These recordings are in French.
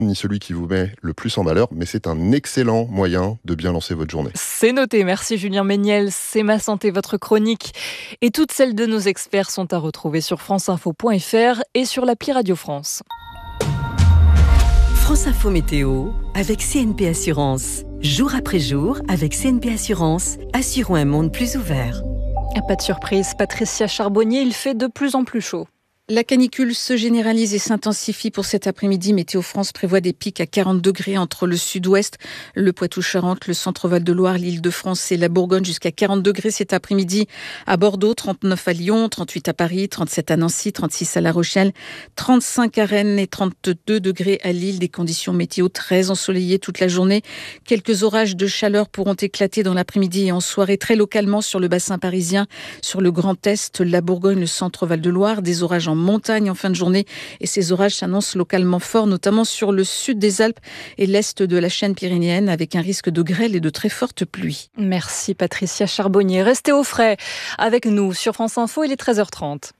ni celui qui vous met le plus en valeur, mais c'est un excellent moyen de bien lancer votre journée. C'est noté, merci Julien Méniel. C'est ma santé, votre chronique. Et toutes celles de nos experts sont à retrouver sur franceinfo.fr et sur l'appli Radio France. France Info Météo avec CNP Assurance. Jour après jour, avec CNP Assurance, assurons un monde plus ouvert. Pas de surprise, Patricia Charbonnier, il fait de plus en plus chaud. La canicule se généralise et s'intensifie pour cet après-midi. Météo France prévoit des pics à 40 degrés entre le sud-ouest, le Poitou-Charentes, le centre-Val de Loire, l'Île-de-France et la Bourgogne, jusqu'à 40 degrés cet après-midi à Bordeaux, 39 à Lyon, 38 à Paris, 37 à Nancy, 36 à La Rochelle, 35 à Rennes et 32 degrés à Lille. Des conditions météo très ensoleillées toute la journée. Quelques orages de chaleur pourront éclater dans l'après-midi et en soirée, très localement sur le bassin parisien, sur le Grand Est, la Bourgogne, le centre-Val de Loire. Des orages en montagne en fin de journée et ces orages s'annoncent localement forts, notamment sur le sud des Alpes et l'est de la chaîne pyrénéenne, avec un risque de grêle et de très fortes pluies. Merci Patricia Charbonnier. Restez au frais avec nous sur France Info, il est 13h30.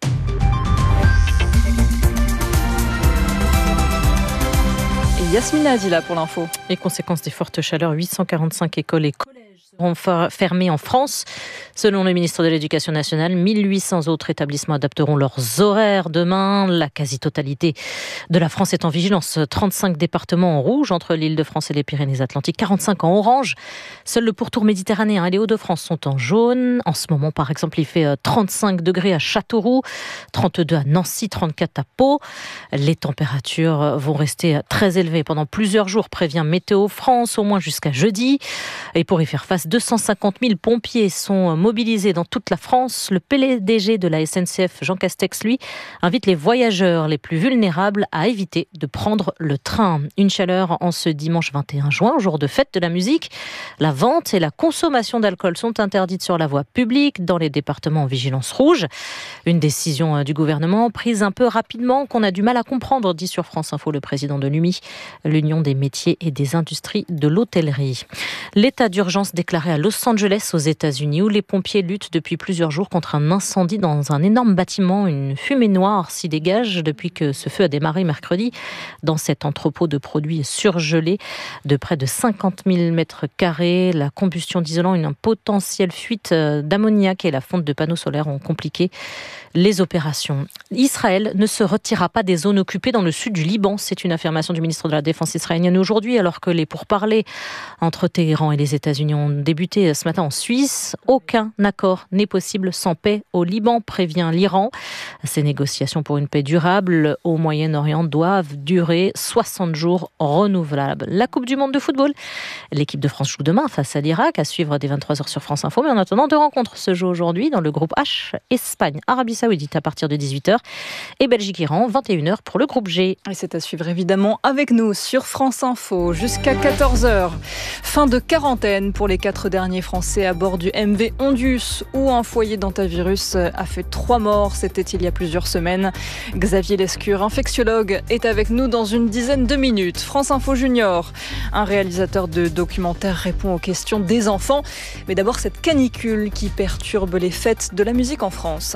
Et Yasmina Adila pour l'info. Les conséquences des fortes chaleurs, 845 écoles et collèges seront fermés en France. Selon le ministre de l'Éducation nationale, 1800 autres établissements adapteront leurs horaires demain. La quasi-totalité de la France est en vigilance. 35 départements en rouge entre l'Île-de-France et les Pyrénées-Atlantiques, 45 en orange. Seul le pourtour méditerranéen et les Hauts-de-France sont en jaune. En ce moment, par exemple, il fait 35 degrés à Châteauroux, 32 à Nancy, 34 à Pau. Les températures vont rester très élevées pendant plusieurs jours, prévient Météo France, au moins jusqu'à jeudi. Et pour y faire face, 250 000 pompiers sont mobilisés dans toute la France. Le PDG de la SNCF, Jean Castex, lui, invite les voyageurs les plus vulnérables à éviter de prendre le train. Une chaleur en ce dimanche 21 juin, jour de fête de la musique. La vente et la consommation d'alcool sont interdites sur la voie publique dans les départements en vigilance rouge. Une décision du gouvernement prise un peu rapidement, qu'on a du mal à comprendre, dit sur France Info le président de l'UMI, l'Union des métiers et des industries de l'hôtellerie. L'état d'urgence déclaré à Los Angeles aux États-Unis, où les pompiers luttent depuis plusieurs jours contre un incendie dans un énorme bâtiment. Une fumée noire s'y dégage depuis que ce feu a démarré mercredi dans cet entrepôt de produits surgelés de près de 50 000 mètres carrés. La combustion d'isolant, une potentielle fuite d'ammoniac et la fonte de panneaux solaires ont compliqué les opérations. Israël ne se retirera pas des zones occupées dans le sud du Liban. C'est une affirmation du ministre de la Défense israélienne aujourd'hui, alors que les pourparlers entre Téhéran et les États-Unis ont débuté ce matin en Suisse. Aucun accord n'est possible sans paix au Liban, prévient l'Iran. Ces négociations pour une paix durable au Moyen-Orient doivent durer 60 jours renouvelables. La Coupe du monde de football. L'équipe de France joue demain face à l'Irak, à suivre dès 23h sur France Info. Mais en attendant, deux rencontres se jouent aujourd'hui dans le groupe H. Espagne, Arabie Saoudite à partir de 18h et Belgique-Iran, 21h pour le groupe G. Et c'est à suivre évidemment avec nous sur France Info jusqu'à 14h. Fin de quarantaine pour les 4 derniers Français à bord du MV Ondius, où un foyer d'hantavirus a fait 3 morts. C'était il y a plusieurs semaines. Xavier Lescure, infectiologue, est avec nous dans une dizaine de minutes. France Info Junior, un réalisateur de documentaires répond aux questions des enfants. Mais d'abord cette canicule qui perturbe les fêtes de la musique en France.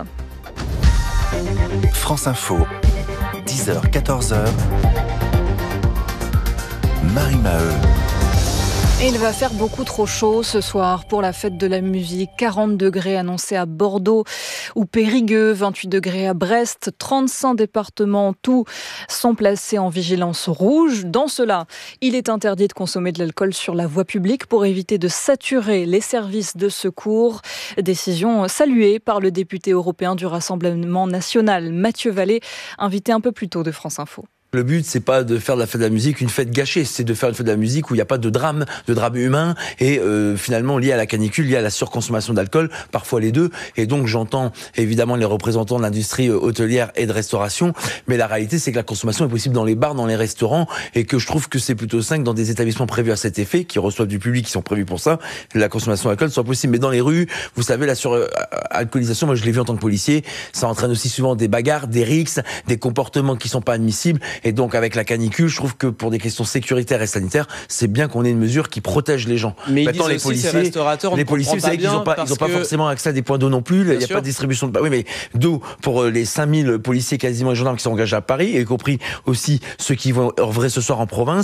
France Info, 10h, 14h, Marie Maheu. Et il va faire beaucoup trop chaud ce soir pour la fête de la musique. 40 degrés annoncés à Bordeaux ou Périgueux, 28 degrés à Brest. 35 départements en tout sont placés en vigilance rouge. Dans cela, il est interdit de consommer de l'alcool sur la voie publique pour éviter de saturer les services de secours. Décision saluée par le député européen du Rassemblement national, Mathieu Vallée, invité un peu plus tôt de France Info. Le but, c'est pas de faire de la fête de la musique une fête gâchée, c'est de faire une fête de la musique où il n'y a pas de drame humain et finalement lié à la canicule, lié à la surconsommation d'alcool, parfois les deux. Et donc j'entends évidemment les représentants de l'industrie hôtelière et de restauration, mais la réalité c'est que la consommation est possible dans les bars, dans les restaurants, et que je trouve que c'est plutôt sain que dans des établissements prévus à cet effet, qui reçoivent du public, qui sont prévus pour ça, la consommation d'alcool soit possible. Mais dans les rues, vous savez, la suralcoolisation, moi je l'ai vu en tant que policier, ça entraîne aussi souvent des bagarres, des rixes, des comportements qui sont pas admissibles. Et donc avec la canicule, je trouve que pour des questions sécuritaires et sanitaires, c'est bien qu'on ait une mesure qui protège les gens. Mais maintenant, les policiers, vous savez qu'ils n'ont pas forcément accès à des points d'eau non plus. Il n'y a pas de distribution de... Oui, mais d'eau pour les 5000 policiers quasiment et gendarmes qui sont engagés à Paris, y compris aussi ceux qui vont œuvrer ce soir en province.